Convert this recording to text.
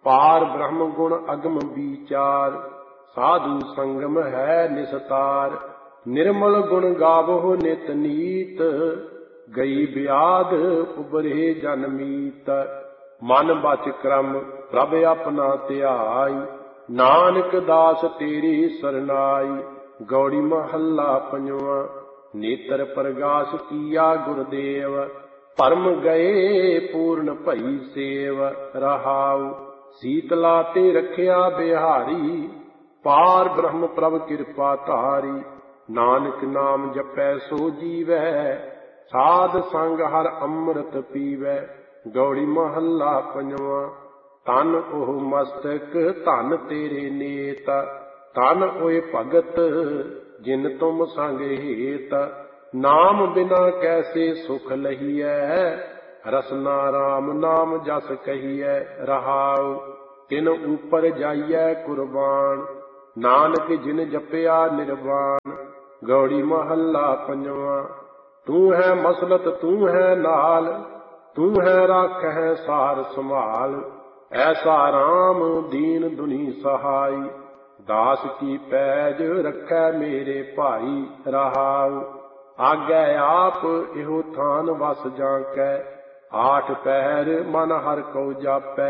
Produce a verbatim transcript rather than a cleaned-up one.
पार ब्रह्म गुण अगम विचार, साधु संगम है निस्तार। निर्मल गुण गावो नित नीत, गई ब्याध उबरे जनमीत। मन बच क्रम प्रभ अपना ध्याई, नानक दास तेरी सरनाई। गौड़ी महला पंजवा। नेत्र प्रगास किया गुरदेव, परम गए पूर्ण भई सेव। रहाउ सीतला ते रखिया बिहारी, पार ब्रह्म प्रभ कृपा धारी। नानक नाम जपै सो जीवै, साध संग हर अमृत पीवै। गौड़ी महला पंजवा। तन ओह मस्तक धन तेरे नेत, तन ओए भगत जिन तुम संग हेत। नाम बिना कैसे सुख लहिए, रसना राम नाम जस कहिए। रहाउ तिन ऊपर जाइए कुर्बान, नानक जिन जपया निर्वाण। गौड़ी महला पंजवा। तू है मसलत तू है नाल, तू है राख है सार संभाल। ऐसा राम दीन दुनी सहाय, दास की पैज रखै मेरे भाई। रहाउ आगे आप इहो थान वस जाकै, आठ पहर मन हर को जापै।